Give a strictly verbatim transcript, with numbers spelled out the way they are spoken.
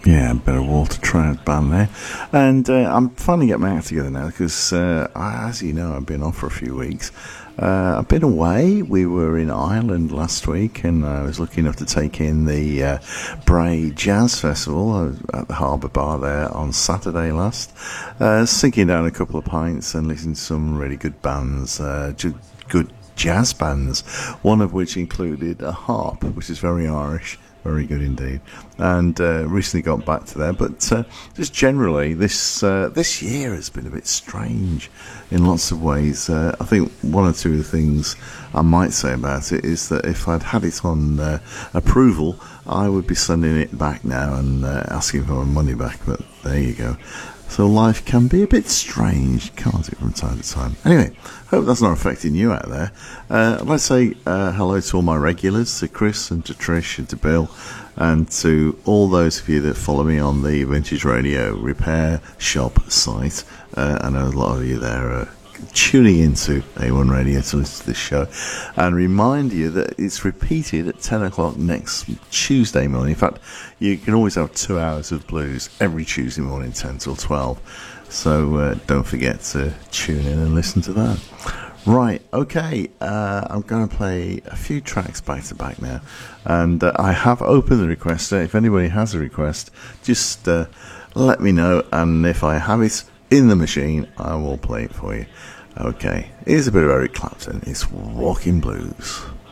Yeah, a bit of Walter Trout band there. And uh, I'm finally getting my act together now because, uh, I, as you know, I've been off for a few weeks. Uh, I've been away. We were in Ireland last week, and I was lucky enough to take in the uh, Bray Jazz Festival. I was at the Harbour Bar there on Saturday last, uh, sinking down a couple of pints and listening to some really good bands, uh, ju- good jazz bands, one of which included a harp, which is very Irish. Very good indeed. And uh, recently got back to there. But uh, just generally, this uh, this year has been a bit strange in lots of ways. Uh, I think one or two of the things I might say about it is that if I'd had it on uh, approval, I would be sending it back now and uh, asking for my money back. But there you go. So life can be a bit strange, can't it, from time to time? Anyway, hope that's not affecting you out there. Uh, I'd like to say uh, hello to all my regulars, to Chris and to Trish and to Bill, and to all those of you that follow me on the Vintage Radio Repair Shop site. Uh, I know a lot of you there are tuning into A one Radio to listen to this show, and remind you that it's repeated at ten o'clock next Tuesday morning. In fact, you can always have two hours of blues every Tuesday morning, ten till twelve, so uh, don't forget to tune in and listen to that. Right, okay, uh, I'm going to play a few tracks back to back now, and uh, I have opened the request. If anybody has a request, just uh, let me know, and if I have it in the machine, I will play it for you. Okay, here's a bit of Eric Clapton. It's Walking Blues.